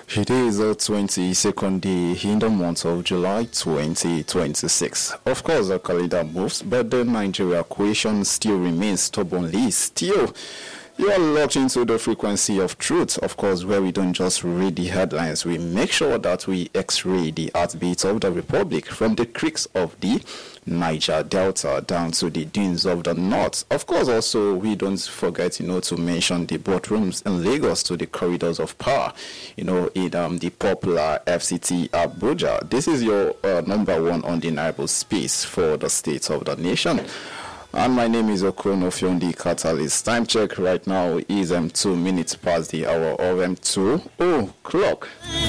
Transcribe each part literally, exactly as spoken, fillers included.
It is the twenty-second day in the month of July twenty twenty-six. Of course, the calendar moves, but the Nigeria question still remains stubbornly still. You are locked into the frequency of truth, of course, where we don't just read the headlines. We make sure that we x-ray the heartbeat of the Republic from the creeks of the Niger Delta down to the dunes of the North. Of course, also, we don't forget, you know, to mention the boardrooms in Lagos to the corridors of power, you know, in um, the popular F C T Abuja. This is your uh, number one undeniable space for the state of the nation. And my name is Okrono Fiondi Catalyst. Time check right now is um, two minutes past the hour of um, two o'clock.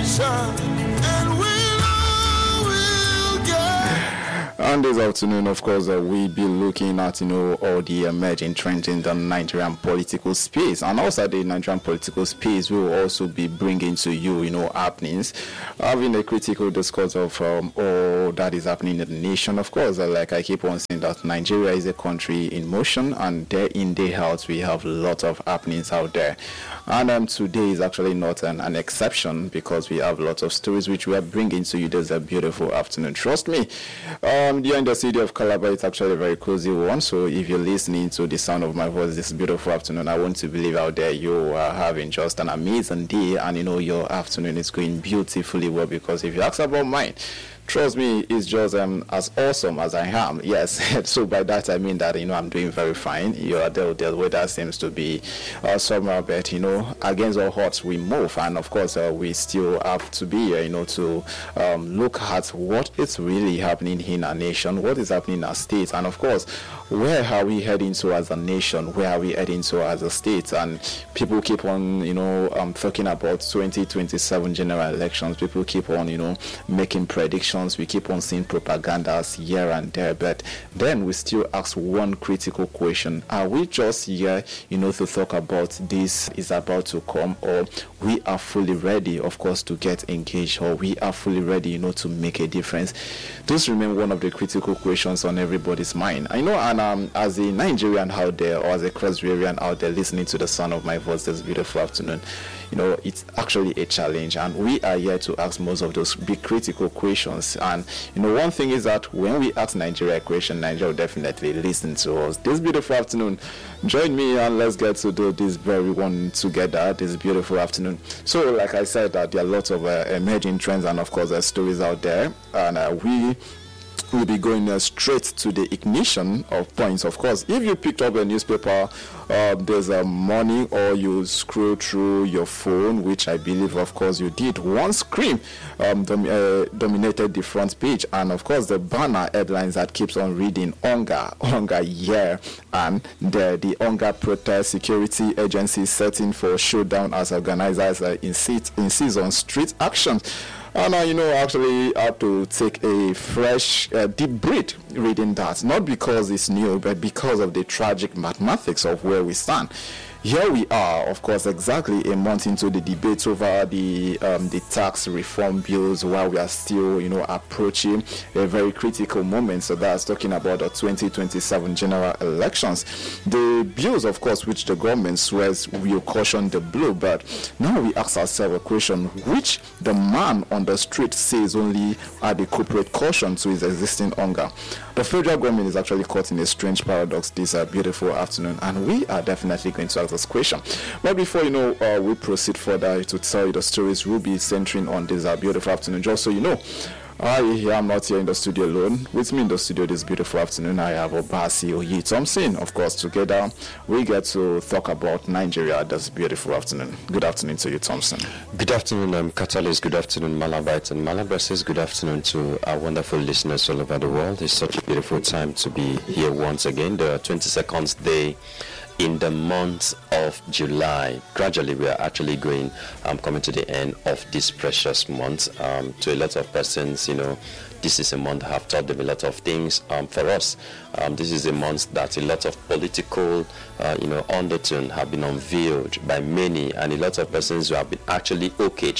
And this afternoon, of course, uh, we'll be looking at, you know, all the emerging trends in the Nigerian political space. And outside the Nigerian political space, we will also be bringing to you, you know, happenings, having a critical discourse of um, all that is happening in the nation. Of course, uh, like I keep on saying that Nigeria is a country in motion, and day in, day out, we have a lot of happenings out there. And um, today is actually not an, an exception, because we have a lot of stories which we are bringing to you this a beautiful afternoon. Trust me. Um, Here in the city of Calabar, it's actually a very cozy one. So if you're listening to the sound of my voice this beautiful afternoon, I want to believe out there you are having just an amazing day, and you know your afternoon is going beautifully well. Because if you ask about mine, trust me, it's just um, as awesome as I am. Yes. So by that I mean that, you know, I'm doing very fine. Your the, the weather seems to be uh, somewhere, but you know, against all odds we move, and of course uh, we still have to be here, you know, to um, look at what is really happening in our nation, what is happening in our state, and of course, where are we heading to as a nation, where are we heading to as a state. And people keep on, you know, um, talking about twenty twenty-seven general elections. People keep on, you know, making predictions. We keep on seeing propagandas here and there, but then we still ask one critical question: are we just here, you know, to talk about this is about to come, or we are fully ready, of course, to get engaged, or we are fully ready, you know, to make a difference? Those remain one of the critical questions on everybody's mind. I know, and um, as a Nigerian out there, or as a cross-variant out there listening to the sound of my voice this beautiful afternoon, you know, it's actually a challenge, and we are here to ask most of those big critical questions. And you know, one thing is that when we ask Nigeria a question, Nigeria will definitely listen to us. This beautiful afternoon, join me and let's get to do this very one together this beautiful afternoon. So like I said, that there are lots of uh, emerging trends, and of course there are stories out there, and uh, we we'll be going uh, straight to the ignition of points. Of course, if you picked up a newspaper uh, there's a morning, or you scroll through your phone, which I believe, of course, you did, one screen um, dom- uh, dominated the front page, and of course the banner headlines that keeps on reading hunger, hunger, yeah, and the, the hunger protest, security agencies setting for showdown as organizers uh, insist, insist on street actions. And uh, you know, actually I have to take a fresh, uh, deep breath reading that. Not because it's new, but because of the tragic mathematics of where we stand. Here we are, of course, exactly a month into the debate over the um, the tax reform bills, while we are still, you know, approaching a very critical moment. So that's talking about the twenty twenty-seven general elections. The bills, of course, which the government swears will caution the blue, but now we ask ourselves a question which the man on the street says only add a corporate caution to his existing hunger. The federal government is actually caught in a strange paradox this uh, beautiful afternoon, and we are definitely going to ask this question. But before, you know, uh, we proceed further to tell you the stories we'll be centering on this uh, beautiful afternoon, just so you know, I am not here in the studio alone. With me in the studio this beautiful afternoon, I have Obasi Oyi Thompson. Of course, together we get to talk about Nigeria this beautiful afternoon. Good afternoon to you, Thompson. Good afternoon, um, Catalyst. Good afternoon, Malabite. And Malabite says good afternoon to our wonderful listeners all over the world. It's such a beautiful time to be here once again. The twenty-second day in the month of July. Gradually, we are actually going, um, coming to the end of this precious month. Um, to a lot of persons, you know, this is a month that have taught them a lot of things. Um, for us, um, this is a month that a lot of political, uh, you know, undertone have been unveiled by many, and a lot of persons who have been actually okayed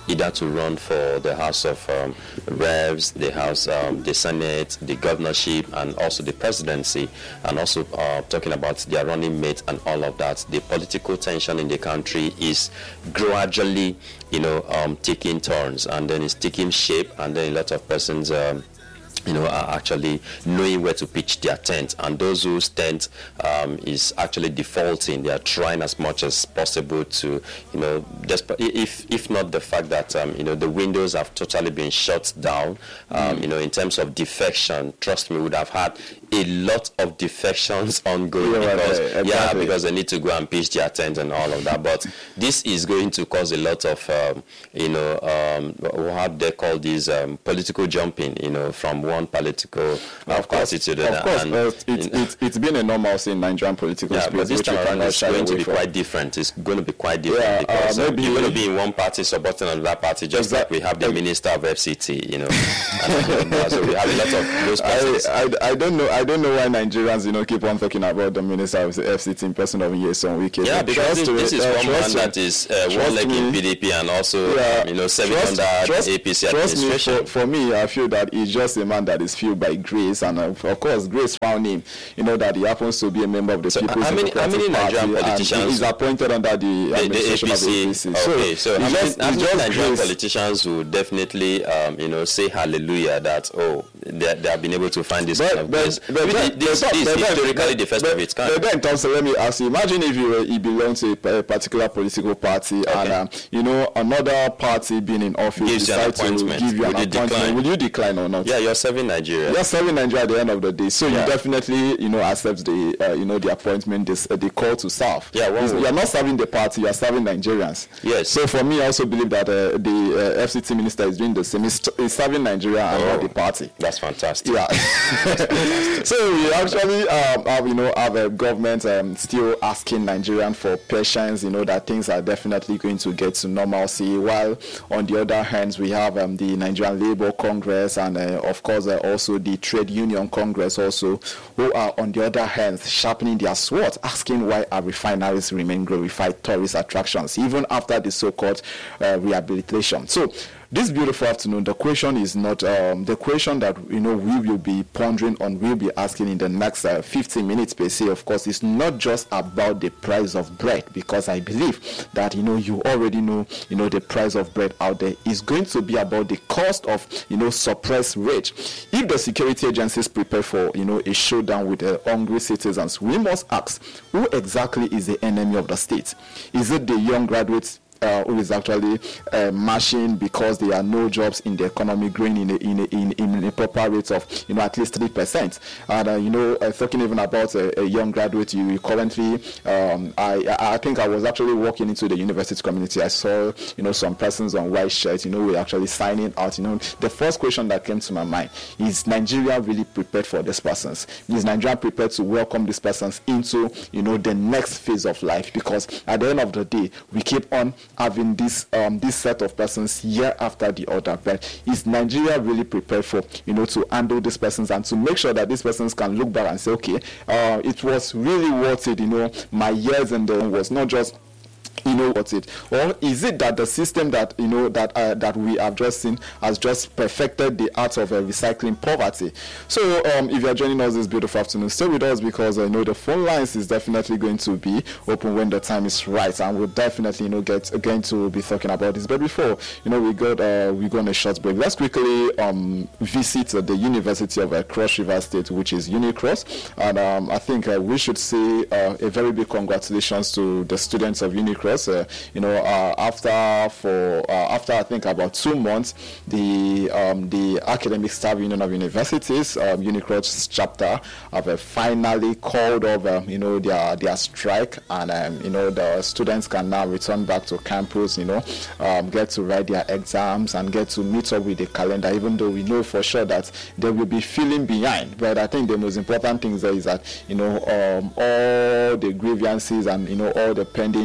either to run for the House of um, Reps, the House, um, the Senate, the governorship, and also the presidency, and also uh, talking about their running mate and all of that. The political tension in the country is gradually, you know, um, taking turns, and then it's taking shape, and then a lot of persons um, you know, are actually knowing where to pitch their tent, and those whose tent um, is actually defaulting, they are trying as much as possible to, you know, desp- if if not the fact that um, you know, the windows have totally been shut down, um, mm. you know, in terms of defection. Trust me, we would have had a lot of defections ongoing yeah, because right, exactly. yeah, because they need to go and pitch their tent and all of that. But this is going to cause a lot of um, you know, um, what they call these um, political jumping, you know, from one one political uh, party to the other. Of course, and, uh, it, it, it's been a normalcy in Nigerian political yeah, space. But this time around it's going to be from. quite different. It's going to be quite different yeah, because uh, maybe you're going to be in one party supporting another party, just exactly. like we have the Minister of F C T, you know. and, uh, so we have a lot of those parties. I, I, I don't know. I don't know why Nigerians, you know, keep on talking about the Minister of the F C T in person of Nyesom Wike. Yeah, because this, this is uh, one man that is uh, one leg in P D P and also, yeah, um, you know, serving under A P C administration. Me, for, for me, I feel that he's just a man that is fueled by grace, and uh, of course, grace found him. You know that he happens to be a member of the so People's how many, Democratic how many Nigerian Party, politicians? And he's appointed under the, the administration the of the A P C. Okay, so, so how many, how many Nigerian grace. politicians will definitely, um, you know, say hallelujah that oh, they, they have been able to find this but, kind of but, grace. But, but, this, this, but, this but, is historically but, the first but, of its kind. But then, Thompson, let me ask you: imagine if you were, you belong to a, a particular political party, okay. and um, you know another party being in office gives decide to give you an appointment. Decline? Will you decline or not? Yeah, you're serving Nigeria. You're serving Nigeria at the end of the day, so yeah. you definitely, you know, accept the, uh, you know, the appointment, this, uh, the call to serve. Yeah, well, you're not serving the party, you're serving Nigerians. Yes. So for me, I also believe that uh, the uh, F C T minister is doing the same. He's, he's serving Nigeria and oh, not the party. That's fantastic. Yeah. That's fantastic. So we actually um, have, you know, have a government um, still asking Nigerians for patience. You know that things are definitely going to get to normalcy. While on the other hand, we have um, the Nigerian Labour Congress and uh, of course uh, also the Trade Union Congress also, who are on the other hand sharpening their swords, asking why our refineries remain glorified tourist attractions even after the so-called uh, rehabilitation. So this beautiful afternoon, the question is not um, the question that you know we will be pondering on, we'll be asking in the next uh, fifteen minutes per se. Of course, it's not just about the price of bread, because I believe that you know you already know you know the price of bread out there. Is going to be about the cost of you know suppressed rate. If the security agencies prepare for you know a showdown with uh, hungry citizens, we must ask, who exactly is the enemy of the state? Is it the young graduates Uh, who is actually uh, marching because there are no jobs in the economy growing in a, in a, in, in a proper rate of you know at least three percent? And uh, you know uh, talking even about a, a young graduate, you currently um, I I think I was actually walking into the university community. I saw you know some persons on white shirts. You know we're actually signing out. You know the first question that came to my mind is, Nigeria really prepared for these persons? Is Nigeria prepared to welcome these persons into you know the next phase of life? Because at the end of the day, we keep on having this um, this set of persons year after the other. But is Nigeria really prepared for you know to handle these persons and to make sure that these persons can look back and say, okay, uh, it was really worth it, you know, my years in the was not just you know what's it, or is it that the system that you know that uh, that we have just seen has just perfected the art of uh, recycling poverty? So um, if you are joining us this beautiful afternoon, stay with us, because I uh, know the phone lines is definitely going to be open when the time is right, and we'll definitely you know get going to be talking about this. But before you know we got uh, we go on a short break, let's quickly um, visit uh, the University of uh, Cross River State, which is UniCross, and um, I think uh, we should say uh, a very big congratulations to the students of UniCross. Uh, you know, uh, after for uh, after I think about two months, the um, the Academic Staff Union of Universities, um, UniCross chapter, have uh, finally called off uh, you know their their strike, and um, you know the students can now return back to campus. You know, um, get to write their exams and get to meet up with the calendar. Even though we know for sure that they will be feeling behind, but I think the most important thing there is that you know um, all the grievances and you know all the pending issues has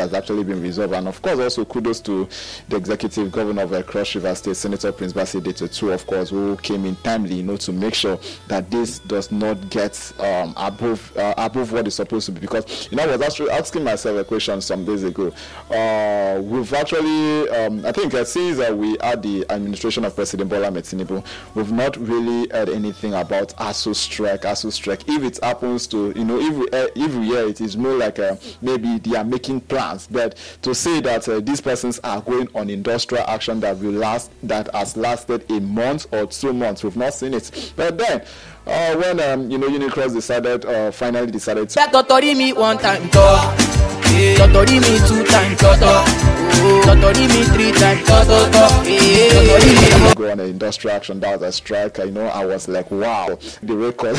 has actually been resolved. And of course, also kudos to the executive governor of uh, Cross River State, Senator Prince Bassey too, of course, who came in timely, you know, to make sure that this does not get um, above uh, above what it's supposed to be. Because, you know, I was actually asking myself a question some days ago. Uh, we've actually, um, I think, uh, since uh, we had the administration of President Bola Ahmed Tinubu, we've not really heard anything about ASUU strike, ASUU strike. If it happens to, you know, if we, uh, if we hear it, is more like uh, maybe they are making plans. But to say that uh, these persons are going on industrial action that will last, that has lasted a month or two months, we've not seen it. But then, uh, when um, you know, Unicross decided, uh, finally decided to. That Totori me one time, Totori me two times, Totori me three times, Totori me. Go on an industrial action, that was a strike. You know, I was like, wow, the record.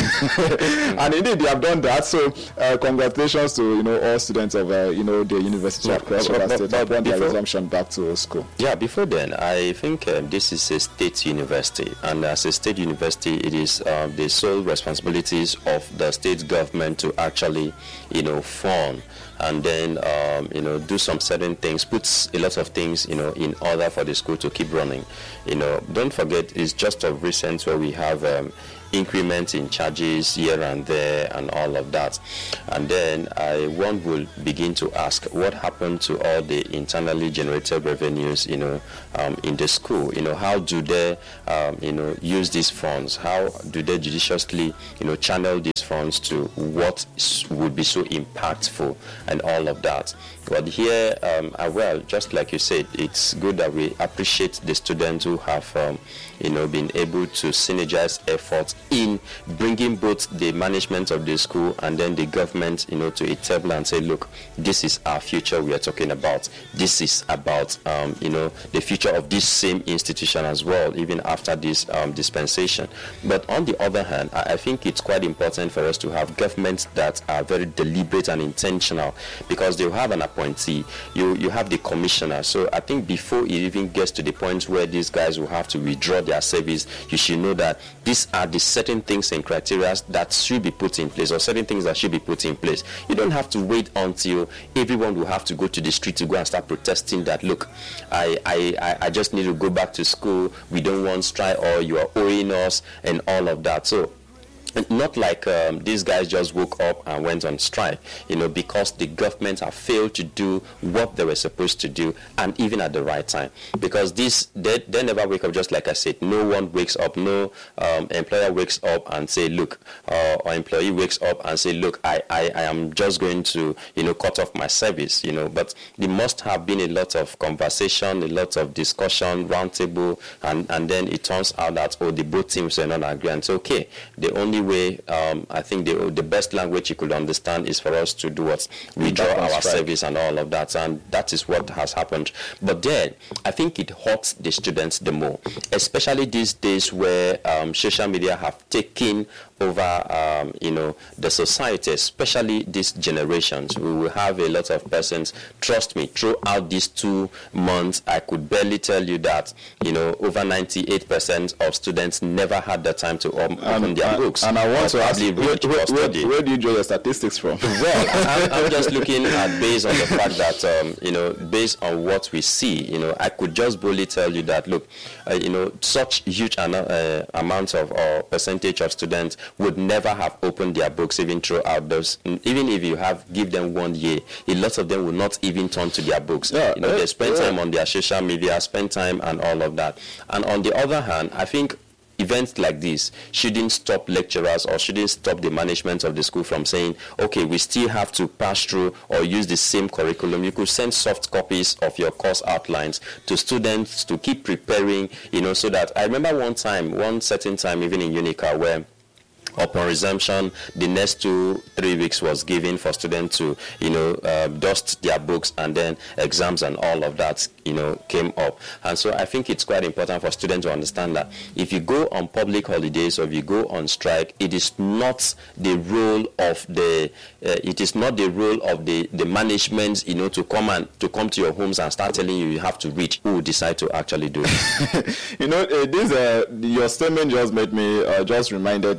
And indeed, they have done that. So, uh, congratulations to, you know, all students of uh, you know, the University of Cross River State upon their resumption back to school. Yeah, before then, I think um, this is a state university, and as a state university, it is um, the sole responsibilities of the state government to actually, you know, fund and then um, you know, do some certain things, puts a lot of things, you know, in order for the school to keep running. You know, don't forget, it's just of recent where we have um, increments in charges here and there and all of that. And then I one will begin to ask, what happened to all the internally generated revenues, you know, um, in the school? You know, how do they, um, you know, use these funds? How do they judiciously, you know, channel these funds to what would be so impactful and all of that? But here, um, uh, well, just like you said, it's good that we appreciate the students who have, um, you know, been able to synergize efforts in bringing both the management of the school and then the government, you know, to a table and say, look, this is our future we are talking about. This is about, um, you know, the future of this same institution as well, even after this um, dispensation. But on the other hand, I, I think it's quite important for us to have governments that are very deliberate and intentional, because they will have an appointee, you, you have the commissioner. So I think before it even gets to the point where these guys will have to withdraw their service, you should know that these are the certain things and criteria that should be put in place, or certain things that should be put in place. You don't have to wait until everyone will have to go to the street to go and start protesting that, look, I, I, I just need to go back to school, we don't want strike, or you are owing us and all of that. So not like um, these guys just woke up and went on strike, you know, because the government have failed to do what they were supposed to do, and even at the right time. Because this, they, they never wake up, just like I said. No one wakes up, no um, employer wakes up and say, look, uh, or employee wakes up and say, look, I, I, I am just going to, you know, cut off my service, you know. But there must have been a lot of conversation, a lot of discussion, roundtable, and, and then it turns out that, oh, the both teams are not agreeing. So, okay, the only way, um, I think the the best language you could understand is for us to do what? Withdraw our right. service and all of that, and that is what has happened. But then, I think it hurts the students the more, especially these days where um, social media have taken over, um, you know, the society, especially these generations. We will have a lot of persons, trust me, throughout these two months, I could barely tell you that, you know, over ninety-eight percent of students never had the time to um, open and, their uh, books. And I want to ask, where, where, where, where do you draw your statistics from? Well, I'm, I'm just looking at based on the fact that, um, you know, based on what we see, you know, I could just boldly tell you that, look, uh, you know, such huge an, uh, amounts of or percentage of students would never have opened their books even throughout those. Even if you have give them one year, a lot of them will not even turn to their books. Yeah, you know, they spend yeah. time on their social media, spend time and all of that. And on the other hand, I think events like this shouldn't stop lecturers or shouldn't stop the management of the school from saying, okay, we still have to pass through or use the same curriculum. You could send soft copies of your course outlines to students to keep preparing, you know, so that I remember one time, one certain time, even in Unica, where upon resumption, the next two, three weeks was given for students to, you know, uh, dust their books, and then exams and all of that, you know, came up. And so I think it's quite important for students to understand that if you go on public holidays or if you go on strike, it is not the role of the, uh, it is not the role of the, the management, you know, to come and to come to your homes and start telling you you have to reach. Who will decide to actually do it? You know, uh, this uh, your statement just made me, uh, just reminded me of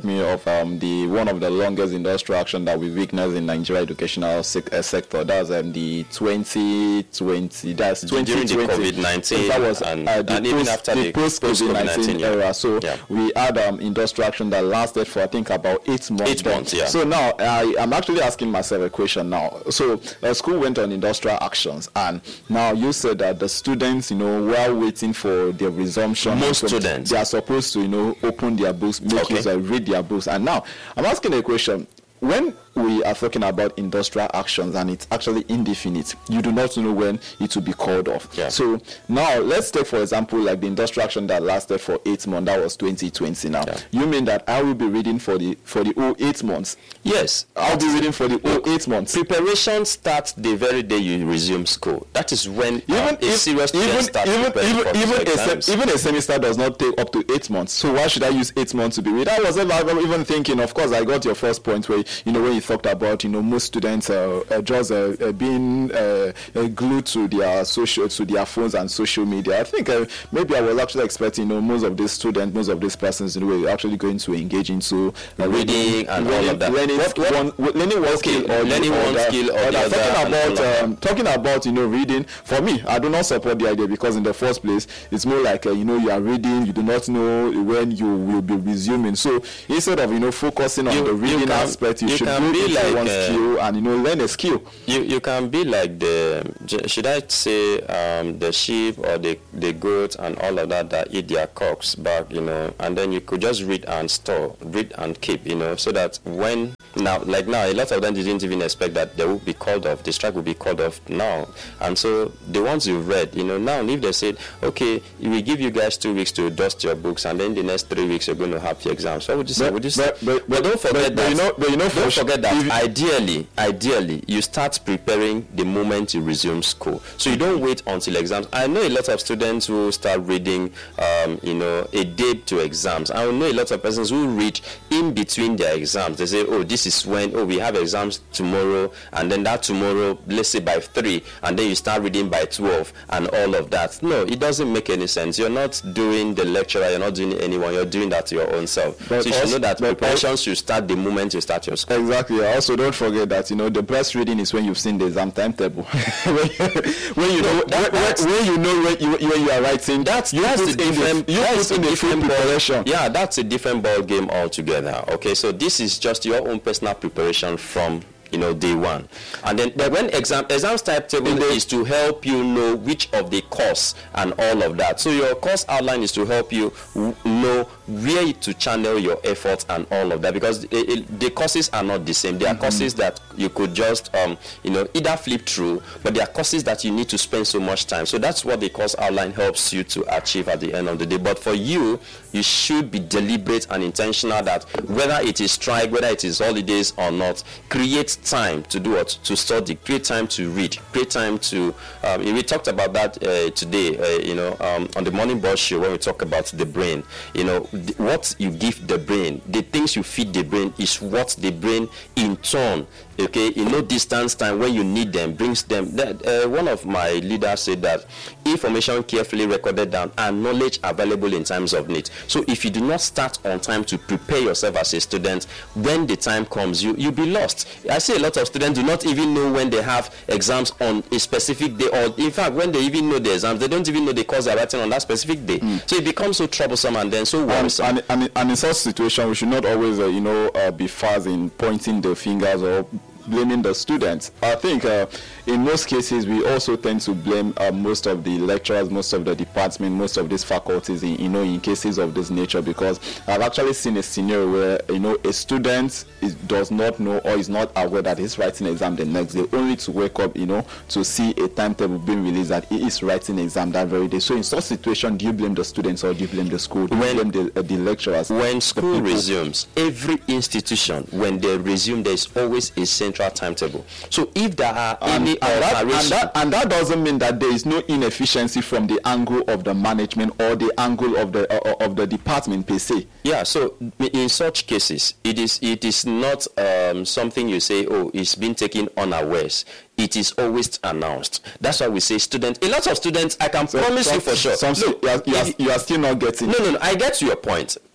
um, the one of the longest industrial action that we witnessed in Nigeria educational sec- uh, sector. That's um, the twenty twenty. That's twenty twenty. During the COVID nineteen, that was and, uh, the and post, even after the the post COVID nineteen era. So yeah. we had um, industrial action that lasted for I think about eight months. Eight months, yeah. So now I, I'm actually asking myself a question now. So uh, school went on industrial actions, and now you said that the students, you know, while waiting for their resumption, most so students they are supposed to, you know, open their books, make Okay. use of read their books. And now I'm asking a question. When we are talking about industrial actions and it's actually indefinite, you do not know when it will be called off. Yeah. So now let's take, for example, like the industrial action that lasted for eight months. That was twenty twenty. Now Yeah. you mean that I will be reading for the for the whole eight months? Yes. I'll be reading for the whole eight months. Preparation starts the very day you resume school. That is when Even um, a if, serious student even starts even preparing even for even his a, exams. sem- even a semester does not take up to eight months. So why should I use eight months to be read? I was ever even thinking. Of course, I got your first point where you know when you talked about you know most students uh, uh, just uh, uh, being uh, uh, glued to their social to their phones and social media. I think uh, maybe I was actually expecting you know most of these students, most of these persons, you know, were actually going to engage into uh, Reading and all learning, of that. learning What- what- one, learning one skill or learning the one other. skill or the Other. other Talking and all about of that. um, talking about you know reading. For me, I do not support the idea because in the first place, it's more like uh, you know you are reading, you do not know when you will be resuming. So instead of you know focusing on You- the you reading can- aspect, you, you should can go be into like, one uh, skill and you know learn a skill. You you can be like the should I say um, the sheep or the the goat and all of that that eat their cocks back, you know, and then you could just read and store, read and keep, you know, so that when now like now a lot of them didn't even expect that they would be called off, the strike will be called off now, and so the ones you read, you know, now if they said okay, we give you guys two weeks to dust your books and then the next three weeks you're going to have your exams. What would you say? But- would you say? but- but- But don't forget but- but that. you know- but you know, don't for- forget that. if you- Ideally, ideally, you start preparing the moment you resume school. So you don't wait until exams. I know a lot of students who start reading, um, you know, a day to exams. I know a lot of persons who read in between their exams. They say, oh, this is when, oh, we have exams tomorrow, and then that tomorrow, let's say by three, and then you start reading by twelve, and all of that. No, it doesn't make any sense. You're not doing the lecturer, you're not doing anyone, you're doing that to your own self. But so you should also- know that but preparation should start the moment you start your school. Exactly. Also, don't forget that you know the best reading is when you've seen the exam timetable. when, when you know that- when, that's- when you know when you, when you are writing. That's you that's put the in different. The, you that's put in the the full different ball, preparation. yeah, that's a different ball game altogether. Okay, so this is just your own personal preparation from you know day one, and then but when exam exams timetable is to help you know which of the course and all of that. So your course outline is to help you w- know where to channel your efforts and all of that, because it, it, the courses are not the same. There are mm-hmm. courses that you could just um you know either flip through, but there are courses that you need to spend so much time. So that's what the course outline helps you to achieve at the end of the day. But for you, you should be deliberate and intentional that whether it is strike, whether it is holidays or not, create time to do what? To study, create time to read, create time to um, we talked about that uh, today uh, you know um, on the Morning Boss show when we talk about the brain. You know th- what you give the brain, the things you feed the brain is what the brain in turn, okay, in no distance time when you need them, brings them. That, uh, one of my leaders said that information carefully recorded down and knowledge available in times of need. So if you do not start on time to prepare yourself as a student, when the time comes, you you'll be lost. I see a lot of students do not even know when they have exams on a specific day, or in fact when they even know the exams, they don't even know the course they're writing on that specific day. Mm. So it becomes so troublesome and then so worrisome. And, and, and, and in such situation, we should not always, uh, you know, uh, be fast in pointing the fingers or blaming the students. I think uh, in most cases we also tend to blame uh, most of the lecturers, most of the department, most of these faculties in, you know, in cases of this nature, because I've actually seen a scenario where, you know, a student is, does not know or is not aware that he's writing exam the next day, only to wake up, you know, to see a timetable being released that he is writing exam that very day. So in such situation, do you blame the students or do you blame the school? Do when, you blame the, uh, the lecturers? When school resumes, every institution, when they resume, there is always a central timetable. So if there are and, any and, that, and, alterations, that, and that doesn't mean that there is no inefficiency from the angle of the management or the angle of the uh, of the department per se. yeah, so in such cases, it is it is not um, something you say, oh, it's been taken unawares. It is always announced. That's why we say students. A lot of students, I can So, promise some, you for sure. Some, Look, you, are, you, are, if- you are still not getting. No, no, no. I get to your point.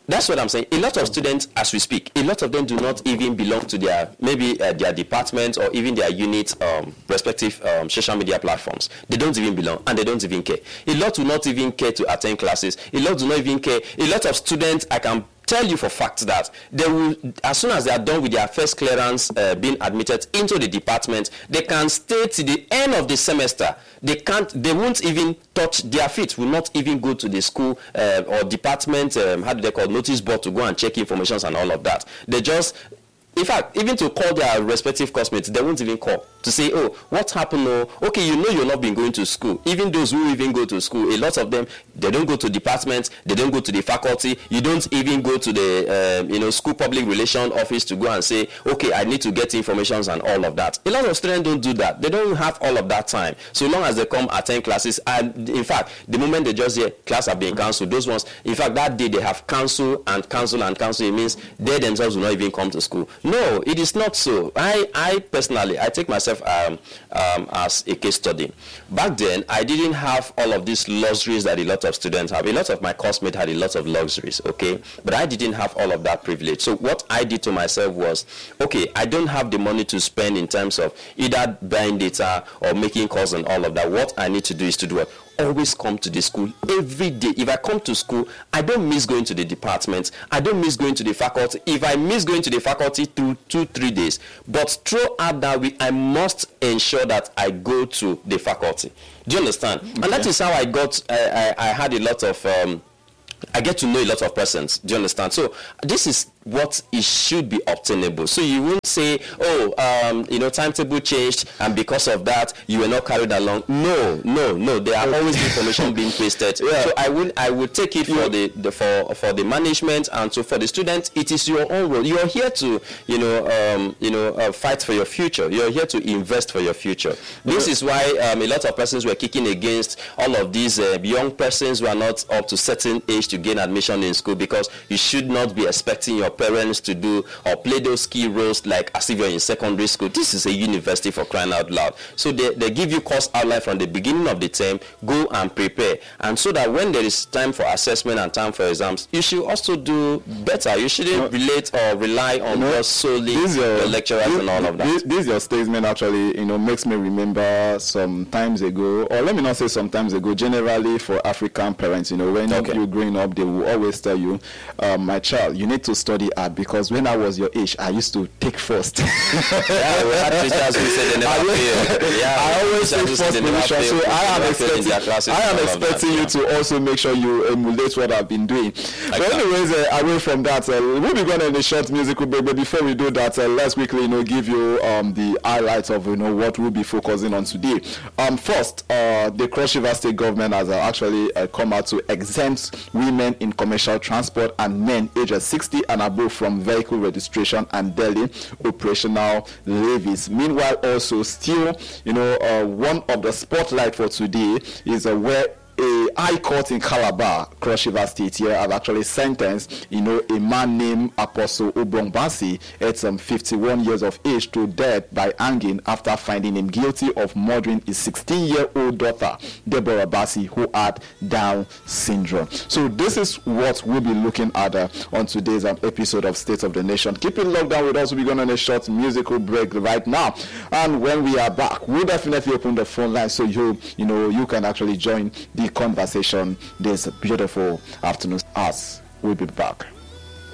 That's what I'm saying. A lot of students, as we speak, a lot of them do not even belong to their, maybe uh, their department or even their unit, um, respective um, social media platforms. They don't even belong, and they don't even care. A lot do not even care to attend classes. A lot do not even care. A lot of students, I can tell you for fact that they will, as soon as they are done with their first clearance, uh, being admitted into the department, they can stay to the end of the semester. They can't, they won't even touch their feet, will not even go to the school uh, or department, um, how do they call, notice board to go and check information and all of that. They just, in fact, even to call their respective classmates, they won't even call to say, oh, what happened? Oh, okay, you know you're not been going to school. Even those who even go to school, a lot of them, they don't go to departments, they don't go to the faculty, you don't even go to the, um, you know, school public relation office to go and say, okay, I need to get information and all of that. A lot of students don't do that. They don't have all of that time. So long as they come attend classes, and in fact, the moment they just hear class have been cancelled, those ones, in fact, that day they have cancelled and cancelled and cancelled, it means they themselves will not even come to school. No, it is not so. I, I personally, I take myself um, um, as a case study. Back then, I didn't have all of these luxuries that a lot of students have. A lot of my classmates had a lot of luxuries, okay? But I didn't have all of that privilege. So what I did to myself was, okay, I don't have the money to spend in terms of either buying data or making calls and all of that. What I need to do is to do what? Always come to the school every day. If I come to school, I don't miss going to the department. I don't miss going to the faculty. If I miss going to the faculty through two, three days, but throughout that week, I must ensure that I go to the faculty. Do you understand? Okay. And that is how I got, I, I, I had a lot of, um, I get to know a lot of persons. Do you understand? So this is what it should be obtainable. So you won't say, oh, um, you know, timetable changed, and because of that, you were not carried along. No, no, no. There are always information being pasted. Yeah. So I will, I will take it for the, the for for the management, and so for the students, it is your own role. You are here to, you know, um, you know, uh, fight for your future. You are here to invest for your future. This yeah. is why um, a lot of persons were kicking against all of these uh, young persons who are not up to certain age to gain admission in school, because you should not be expecting your parents to do or play those key roles like as if you're in secondary school. This is a university, for crying out loud. So they, they give you course outline from the beginning of the term. Go and prepare, and so that when there is time for assessment and time for exams, you should also do better. You shouldn't no. relate or rely on no. just solely your, your lecturers this, and all of that. This, this your statement actually, you know, makes me remember some times ago, or let me not say some times ago, generally for African parents, you know, when okay. you're growing up, they will always tell you, um, my child, you need to study hard, because when I was your age, I used to take first. Yeah, we had teachers who said they never fail. Yeah, I always take first position, so I am expecting, I am expecting you to also make sure you emulate what I've been doing. Like but anyways, uh, away from that, uh, we'll be going on a short musical break, but before we do that, uh, let's quickly, you know, give you um, the highlights of, you know, what we'll be focusing on today. Um, first, uh, the Cross River State government has uh, actually uh, come out to exempt women in commercial transport and men ages sixty and above from vehicle registration and daily operational levies. Meanwhile, also still, you know, uh, one of the spotlight for today is uh, where a high court in Calabar, Cross River State here, have actually sentenced, you know, a man named Apostle Obongbasi at some fifty-one years of age to death by hanging after finding him guilty of murdering his sixteen-year-old daughter, Deborah Bassi, who had Down syndrome. So this is what we'll be looking at uh, on today's um, episode of State of the Nation. Keep it locked down with us. We'll be going on a short musical break right now, and when we are back, we'll definitely open the phone line so you, you know, you can actually join the conversation this beautiful afternoon. Us, we'll be back.